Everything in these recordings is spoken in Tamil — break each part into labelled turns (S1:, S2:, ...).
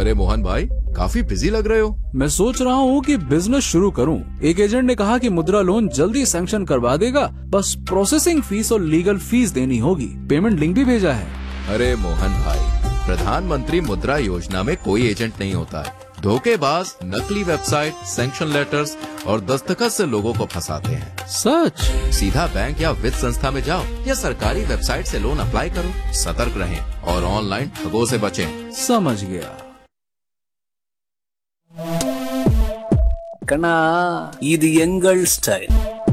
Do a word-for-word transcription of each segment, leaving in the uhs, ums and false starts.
S1: अरे मोहन भाई, काफी बिजी लग रहे हो।
S2: मैं सोच रहा हूँ कि बिजनेस शुरू करूँ। एक एजेंट ने कहा कि मुद्रा लोन जल्दी सैंक्शन करवा देगा, बस प्रोसेसिंग फीस और लीगल फीस देनी होगी। पेमेंट लिंक भी भेजा है।
S1: अरे मोहन भाई, प्रधानमंत्री मुद्रा योजना में कोई एजेंट नहीं होता है। धोखेबाज नकली वेबसाइट, सैंक्शन लेटर्स और दस्तखत से लोगों को फंसाते हैं।
S2: सच?
S1: सीधा बैंक या वित्त संस्था में जाओ या सरकारी वेबसाइट से लोन अप्लाई करो। सतर्क रहें और ऑनलाइन ठगों से बचें।
S2: समझ गया।
S3: கண்ணா இது எங்கள் ஸ்டைல்.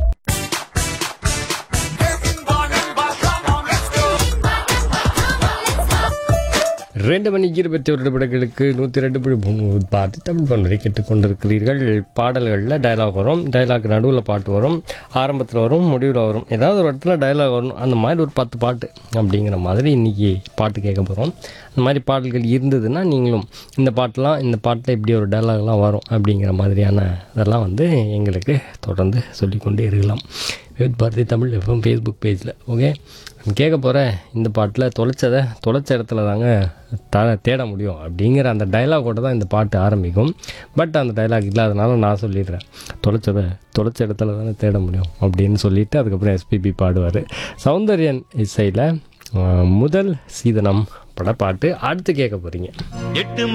S4: ரெண்டு மணிக்கு இருபத்தி ஒரு நிமிடங்களுக்கு நூற்றி ரெண்டு புள்ளி மூணு பார்த்து தமிழ் பண்பலை கேட்டுக்கொண்டிருக்கிறீர்கள். பாடல்களில் டைலாக் வரும், டைலாக் நடுவில் பாட்டு வரும், ஆரம்பத்தில் வரும், முடிவில் வரும், ஏதாவது ஒரு இடத்துல டைலாக் வரும். அந்த மாதிரி ஒரு பத்து பாட்டு அப்படிங்கிற மாதிரி இன்றைக்கி பாட்டு கேட்க போகிறோம். அந்த மாதிரி பாடல்கள் இருந்ததுன்னா நீங்களும் இந்த பாட்டெலாம், இந்த பாட்டில் இப்படி ஒரு டைலாக்லாம் வரும் அப்படிங்கிற மாதிரியான இதெல்லாம் வந்து எங்களுக்கு தொடர்ந்து சொல்லிக்கொண்டே இருக்கலாம். With Bharathi Tamil FM Facebook பேஜில். ஓகே, கேட்க போகிற இந்த பாட்டில் தொலைச்சதை தொலைச்ச இடத்துல தாங்க த தேட முடியும் அப்படிங்கிற அந்த டைலாகோட தான் இந்த பாட்டு ஆரம்பிக்கும். பட் அந்த டைலாக் இல்லாதனால நான் சொல்லிடுறேன், தொலைச்சதை தொலைச்ச இடத்துல தானே தேட முடியும் அப்படின்னு சொல்லிவிட்டு அதுக்கப்புறம் எஸ்பிபி பாடுவார். சௌந்தர்யன் இசையில் முதல் சீதனம் பட பாட்டு அடுத்து கேட்க போகிறீங்க.